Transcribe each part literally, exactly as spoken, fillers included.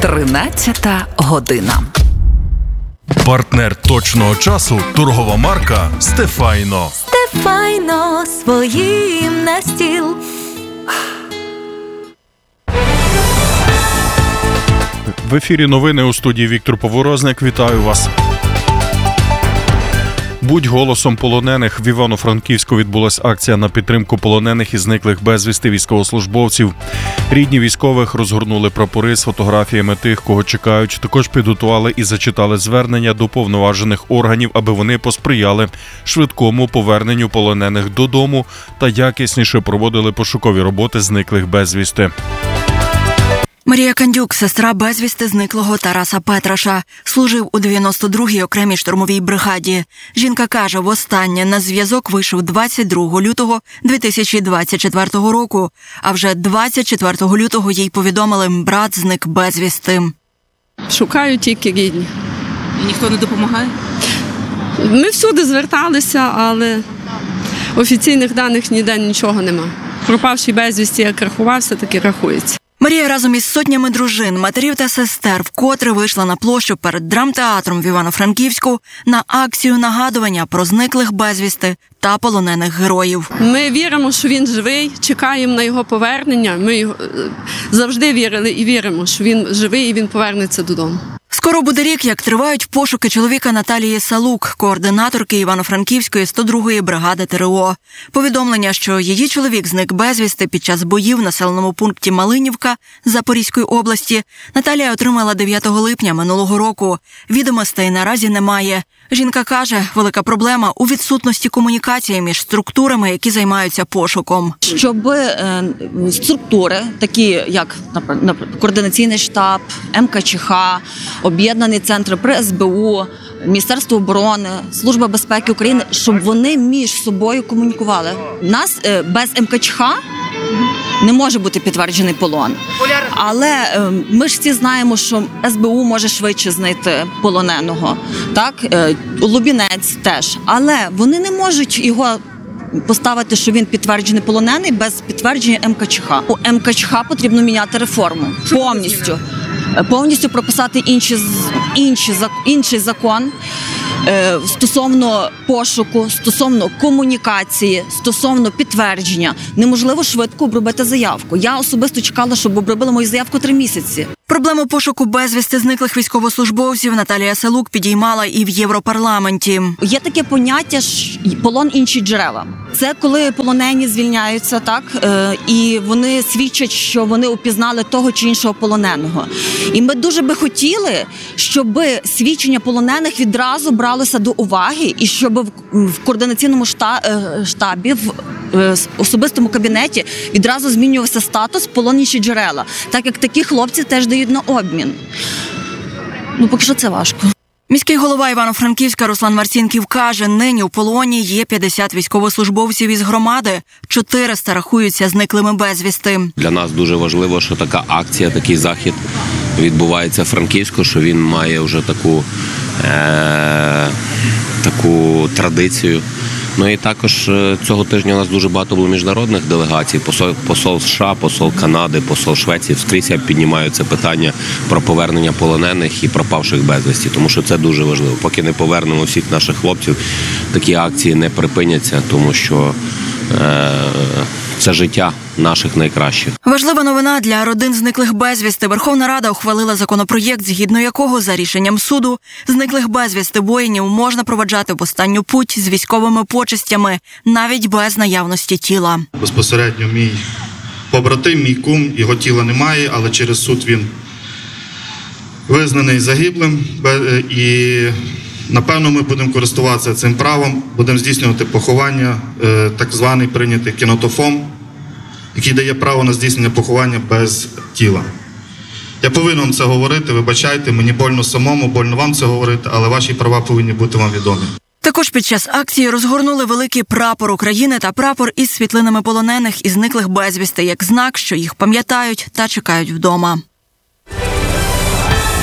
тринадцята година. Партнер точного часу – торгова марка «Стефайно». Стефайно своїм на стіл. В ефірі новини, у студії Віктор Поворозник. Вітаю вас. Будь голосом полонених. В Івано-Франківську відбулась акція на підтримку полонених і зниклих безвісти військовослужбовців. Рідні військових розгорнули прапори з фотографіями тих, кого чекають. Також підготували і зачитали звернення до повноважених органів, аби вони посприяли швидкому поверненню полонених додому та якісніше проводили пошукові роботи зниклих безвісти. Марія Кандюк, сестра безвісти зниклого Тараса Петраша, служив у дев'яносто другій окремій штурмовій бригаді. Жінка каже, востаннє на зв'язок вийшов двадцять другого лютого дві тисячі двадцять четвертого року, а вже двадцять четвертого лютого їй повідомили, брат зник безвісти. Шукаю тільки рідні. І ніхто не допомагає? Ми всюди зверталися, але офіційних даних ніде нічого нема. Пропавший безвісті, як рахувався, так і рахується. Марія разом із сотнями дружин, матерів та сестер вкотре вийшла на площу перед драмтеатром в Івано-Франківську на акцію нагадування про зниклих безвісти та полонених героїв. Ми віримо, що він живий, чекаємо на його повернення. Ми його завжди вірили і віримо, що він живий і він повернеться додому. Скоро буде рік, як тривають пошуки чоловіка Наталії Салук, координаторки Івано-Франківської сто другої бригади ТРО. Повідомлення, що її чоловік зник безвісти під час боїв в населеному пункті Малинівка Запорізької області, Наталія отримала дев'ятого липня минулого року. Відомостей наразі немає. Жінка каже, велика проблема у відсутності комунікації між структурами, які займаються пошуком. Щоб е, структури, такі як наприклад, координаційний штаб, ем ка че ха, об'єднаний центр при ес бе у, Міністерство оборони, Служба безпеки України, щоб вони між собою комунікували. У нас е, без ем ка че ха не може бути підтверджений полон. Але е, ми ж всі знаємо, що ес бе у може швидше знайти полоненого. Так? Е, Лубінець теж. Але вони не можуть його поставити, що він підтверджений полонений без підтвердження ем ка че ха. У ем ка че ха потрібно міняти реформу. Повністю. Повністю прописати інші, інші, інший закон е, стосовно пошуку, стосовно комунікації, стосовно підтвердження. Неможливо швидко обробити заявку. Я особисто чекала, щоб обробили мою заявку три місяці. Проблему пошуку безвісти зниклих військовослужбовців Наталія Салук підіймала і в Європарламенті. Є таке поняття «полон інші джерела». Це коли полонені звільняються, так, е, і вони свідчать, що вони упізнали того чи іншого полоненого. І ми дуже би хотіли, щоб свідчення полонених відразу бралося до уваги, і щоб в, в координаційному штабі, в е, особистому кабінеті відразу змінювався статус «полон інші джерела», так як такі хлопці теж дають на обмін. Ну, поки що це важко. Міський голова Івано-Франківська Руслан Марцінків каже, нині у полоні є п'ятдесят військовослужбовців із громади, чотириста рахуються зниклими безвісти. Для нас дуже важливо, що така акція, такий захід відбувається в Франківську, що він має вже таку, е- таку традицію. Ну і також цього тижня у нас дуже багато було міжнародних делегацій. Посол, посол США, посол Канади, посол Швеції. Вскрізь піднімають це питання про повернення полонених і пропавших безвісті. Тому що це дуже важливо. Поки не повернемо всіх наших хлопців, такі акції не припиняться, тому що е- це життя наших найкращих. Важлива новина для родин зниклих безвісти. Верховна Рада ухвалила законопроєкт, згідно якого, за рішенням суду, зниклих безвісти воїнів можна проваджати в останню путь з військовими почестями, навіть без наявності тіла. Безпосередньо мій побратим, мій кум, його тіла немає, але через суд він визнаний загиблим. І, напевно, ми будемо користуватися цим правом, будемо здійснювати поховання, так званий прийнятий кінотофом, який дає право на здійснення поховання без тіла. Я повинен це говорити, вибачайте, мені больно самому, больно вам це говорити, але ваші права повинні бути вам відомі. Також під час акції розгорнули великий прапор України та прапор із світлинами полонених і зниклих безвісти, як знак, що їх пам'ятають та чекають вдома.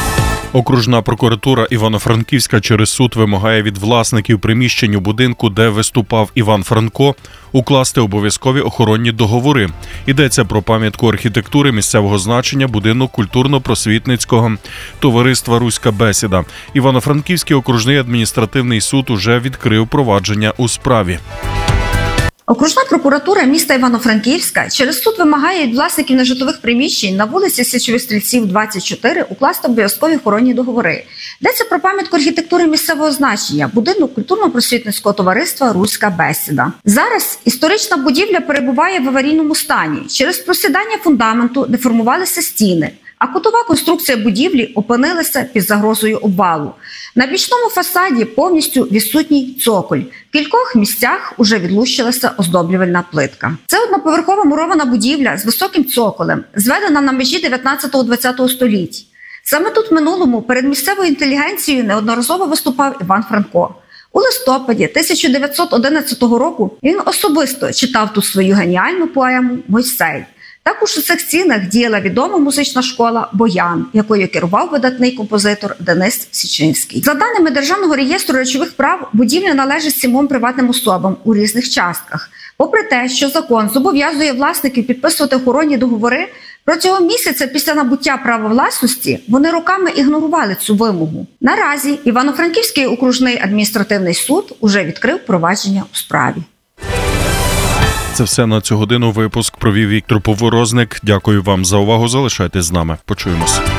Окружна прокуратура Івано-Франківська через суд вимагає від власників приміщень у будинку, де виступав Іван Франко, укласти обов'язкові охоронні договори. Йдеться про пам'ятку архітектури місцевого значення будинок культурно-просвітницького товариства «Руська бесіда». Івано-Франківський окружний адміністративний суд уже відкрив провадження у справі. Окружна прокуратура міста Івано-Франківська через суд вимагає від власників нежитлових приміщень на вулиці Січових Стрільців, двадцять чотири укласти обов'язкові охоронні договори. Йдеться про пам'ятку архітектури місцевого значення будинок культурно-просвітницького товариства «Руська бесіда». Зараз історична будівля перебуває в аварійному стані. Через просідання фундаменту деформувалися стіни, а кутова конструкція будівлі опинилася під загрозою обвалу. На бічному фасаді повністю відсутній цоколь. В кількох місцях уже відлущилася оздоблювальна плитка. Це одноповерхова мурована будівля з високим цоколем, зведена на межі дев'ятнадцятого-двадцятого століть. Саме тут в минулому перед місцевою інтелігенцією неодноразово виступав Іван Франко. У листопаді тисяча дев'ятсот одинадцятого року він особисто читав тут свою геніальну поему «Мойсей». Також у цих стінах діяла відома музична школа «Боян», якою керував видатний композитор Денис Січинський. За даними Державного реєстру речових прав, будівля належить сімом приватним особам у різних частках. Попри те, що закон зобов'язує власників підписувати охоронні договори, протягом місяця після набуття права власності вони роками ігнорували цю вимогу. Наразі Івано-Франківський окружний адміністративний суд уже відкрив провадження у справі. Це все на цю годину. Випуск провів Віктор Поворозник. Дякую вам за увагу. Залишайтесь з нами. Почуємося.